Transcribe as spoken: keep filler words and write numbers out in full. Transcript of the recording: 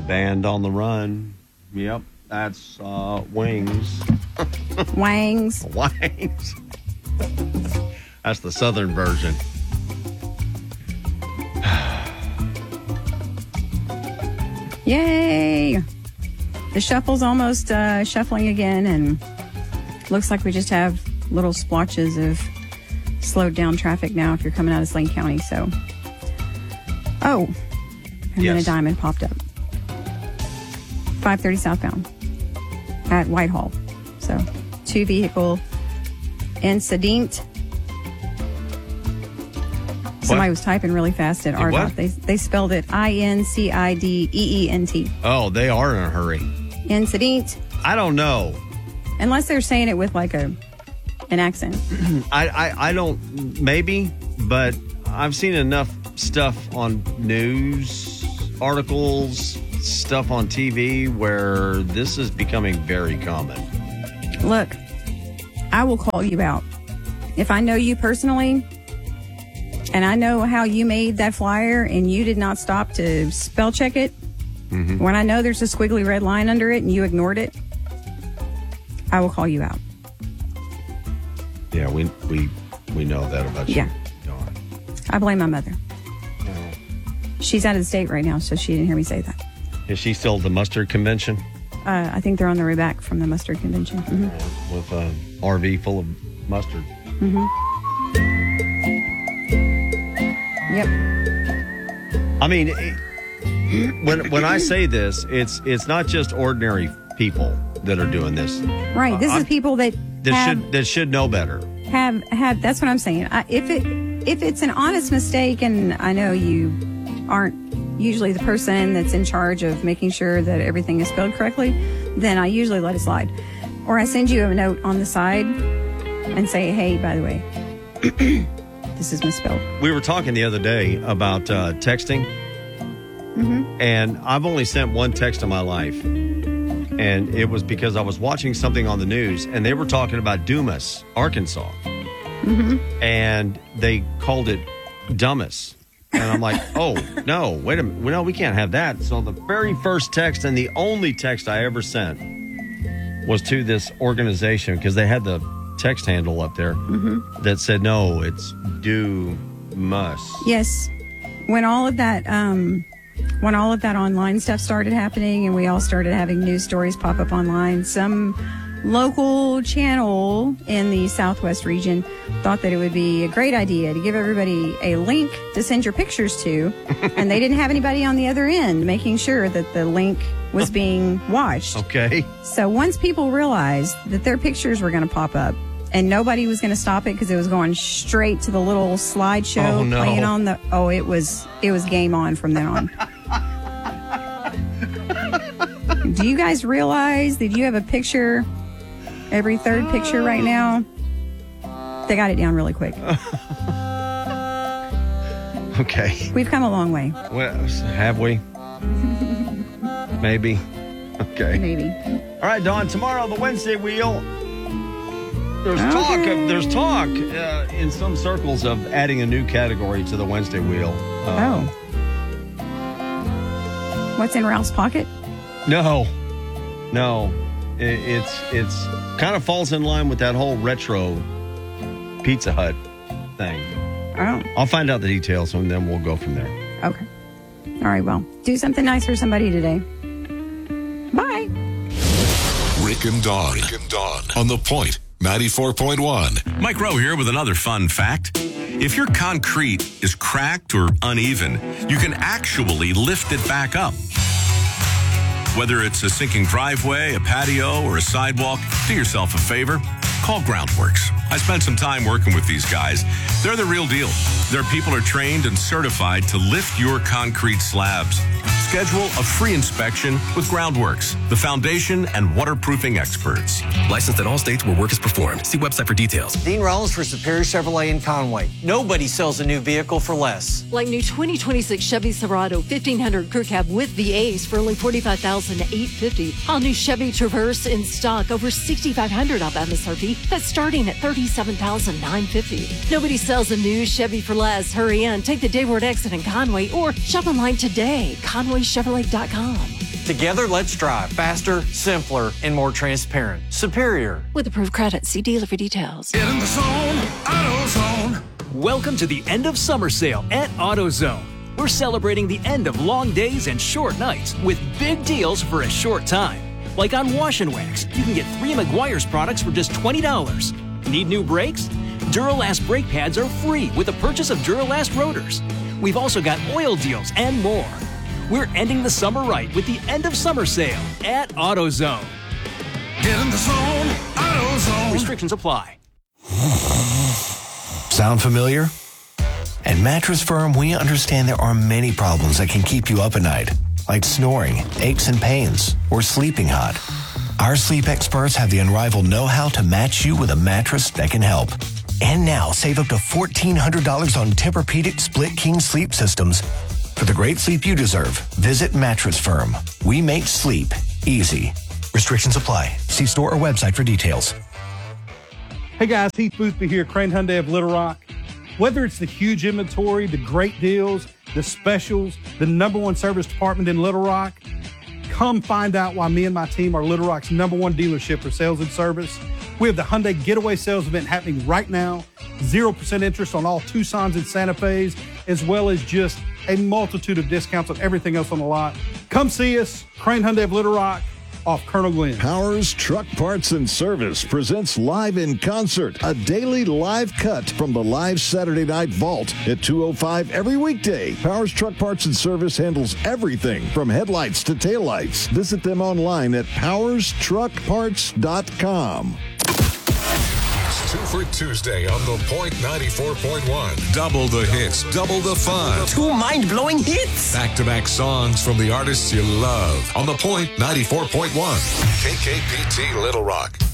Band on the Run. Yep, that's uh, Wings. Wangs. Wangs. That's the southern version. Yay! The shuffle's almost uh, shuffling again, and looks like we just have little splotches of slowed down traffic now if you're coming out of Slane County. So, oh, and yes. then a diamond popped up. five thirty southbound at Whitehall. So, two vehicle incident. Somebody was typing really fast at R D O T. They, they spelled it I N C I D E E N T. Oh, they are in a hurry. Incident. I don't know. Unless they're saying it with like a an accent. I, I, I don't, maybe, but I've seen enough stuff on news articles, stuff on T V where this is becoming very common. Look, I will call you out. If I know you personally, and I know how you made that flyer and you did not stop to spell check it, mm-hmm. when I know there's a squiggly red line under it and you ignored it, I will call you out. Yeah, we we we know that about you. Yeah. I blame my mother. Oh. She's out of the state right now, so she didn't hear me say that. Is she still at the mustard convention? Uh, I think they're on their way back from the mustard convention. Mm-hmm. With an R V full of mustard. Mm-hmm. Yep. I mean, it, when when I say this, it's it's not just ordinary people that are doing this. Right. This uh, is people that that have, should that should know better. Have have that's what I'm saying. I, if it if it's an honest mistake, and I know you aren't usually the person that's in charge of making sure that everything is spelled correctly, then I usually let it slide, or I send you a note on the side and say, hey, by the way, this is misspelled. We were talking the other day about uh, texting, mm-hmm. and I've only sent one text in my life, and it was because I was watching something on the news, and they were talking about Dumas, Arkansas, mm-hmm. and they called it Dummus. And I'm like, oh, no, wait a minute. No, we can't have that. So the very first text and the only text I ever sent was to this organization, because they had the text handle up there mm-hmm. that said, no, it's do must. Yes. When all of that, um, when all of that online stuff started happening and we all started having news stories pop up online, some local channel in the Southwest region thought that it would be a great idea to give everybody a link to send your pictures to, and they didn't have anybody on the other end making sure that the link was being watched. Okay. So once people realized that their pictures were going to pop up and nobody was going to stop it because it was going straight to the little slideshow oh, no. playing on the, oh, it was, it was game on from then on. Do you guys realize that you have a picture every third picture right now? They got it down really quick. Okay. We've come a long way. Well, have we? Maybe. Okay. Maybe. All right, Dawn, tomorrow, the Wednesday Wheel. There's okay. talk of, there's talk uh, in some circles of adding a new category to the Wednesday Wheel. Uh, oh. What's in Ralph's pocket? No. No. It, it's it's kind of falls in line with that whole retro Pizza Hut thing. Oh. I'll find out the details and then we'll go from there. Okay. All right, well, do something nice for somebody today. Bye. Rick and Dawn. Rick and Dawn. On The Point, ninety-four point one. Mike Rowe here with another fun fact. If your concrete is cracked or uneven, you can actually lift it back up. Whether it's a sinking driveway, a patio, or a sidewalk, do yourself a favor. Call Groundworks. I spent some time working with these guys. They're the real deal. Their people are trained and certified to lift your concrete slabs. Schedule a free inspection with Groundworks, the foundation and waterproofing experts. Licensed in all states where work is performed. See website for details. Dean Rollins for Superior Chevrolet in Conway. Nobody sells a new vehicle for less. Like new twenty twenty-six Chevy Silverado fifteen hundred Crew Cab with the Ace for only forty-five thousand eight hundred fifty dollars. All new Chevy Traverse in stock over sixty-five hundred dollars off M S R P. That's starting at thirty-seven thousand nine hundred fifty dollars. Nobody sells a new Chevy for less. Hurry in, take the Dayward exit in Conway or shop online today. Conway Chevrolet dot com. Together, let's drive faster, simpler, and more transparent. Superior. With approved credit, see dealer for details. Get in the zone, AutoZone. Welcome to the end of summer sale at AutoZone. We're celebrating the end of long days and short nights with big deals for a short time. Like on Wash and Wax, you can get three Meguiar's products for just twenty dollars. Need new brakes? Duralast brake pads are free with the purchase of Duralast rotors. We've also got oil deals and more. We're ending the summer right with the end of summer sale at AutoZone. Get in the zone, AutoZone. Restrictions apply. Sound familiar? At Mattress Firm, we understand there are many problems that can keep you up at night, like snoring, aches and pains, or sleeping hot. Our sleep experts have the unrivaled know-how to match you with a mattress that can help. And now, save up to fourteen hundred dollars on Tempur-Pedic Split King sleep systems. For the great sleep you deserve, visit Mattress Firm. We make sleep easy. Restrictions apply. See store or website for details. Hey guys, Heath Boothby here, Crane Hyundai of Little Rock. Whether it's the huge inventory, the great deals, the specials, the number one service department in Little Rock, come find out why me and my team are Little Rock's number one dealership for sales and service. We have the Hyundai Getaway Sales Event happening right now. zero percent interest on all Tucsons and Santa Fe's, as well as just a multitude of discounts on everything else on the lot. Come see us, Crane Hyundai of Little Rock, off Colonel Glenn. Powers Truck Parts and Service presents Live in Concert, a daily live cut from the live Saturday Night Vault at two oh five every weekday. Powers Truck Parts and Service handles everything from headlights to taillights. Visit them online at powers truck parts dot com. Two for Tuesday on The Point ninety-four point one. Double the hits, double the fun. Two mind-blowing hits. Back-to-back songs from the artists you love on The Point ninety-four point one. K K P T Little Rock.